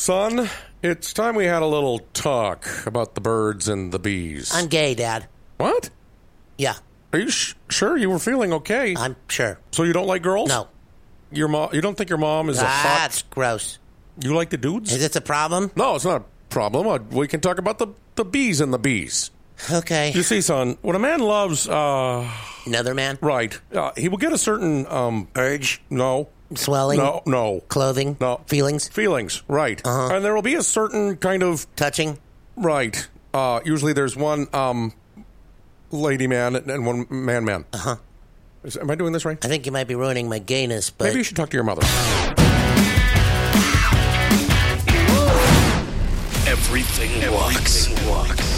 Son, it's time we had a little talk about the birds and the bees. I'm gay, Dad. What? Yeah, Are you sure you were feeling okay? I'm sure. So you don't like girls? No. Your mom? You don't think your mom is a hot? That's gross. You like the dudes? Is this a problem? No, it's not a problem. We can talk about the bees and the bees. Okay. You see, son, when a man loves, Another man? right, he will get a certain, Urge? no, Swelling? no, Clothing? no. Feelings? Feelings, right. Uh-huh. And there will be a certain kind of, Touching? right, usually there's one, lady man and one man. Uh-huh. Am I doing this right? I think you might be ruining my gayness, but... Maybe you should talk to your mother. Everything walks.